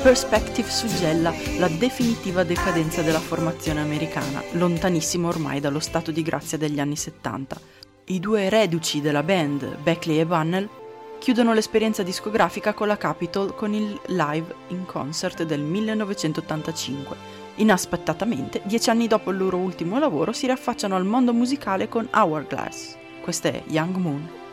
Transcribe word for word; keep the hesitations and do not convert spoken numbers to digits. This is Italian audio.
Perspective suggella la definitiva decadenza della formazione americana, lontanissimo ormai dallo stato di grazia degli anni settanta. I due reduci della band, Beckley e Bunnell, chiudono l'esperienza discografica con la Capitol con il Live in Concert del millenovecentottantacinque. Inaspettatamente, dieci anni dopo il loro ultimo lavoro, si riaffacciano al mondo musicale con Hourglass. Questa è Young Moon.